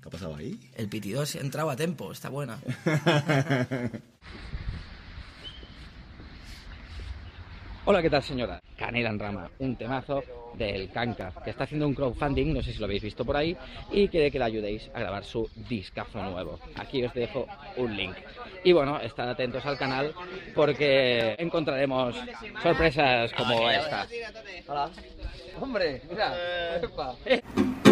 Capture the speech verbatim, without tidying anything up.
¿Qué ha pasado ahí? El pitido se ha entrado a tiempo, está buena. Hola, ¿qué tal, señora? Canela en Rama, un temazo del Kanka, que está haciendo un crowdfunding, no sé si lo habéis visto por ahí, y quiere que le ayudéis a grabar su discazo nuevo. Aquí os dejo un link. Y bueno, estad atentos al canal porque encontraremos sorpresas como esta. Hola. Hombre, mira.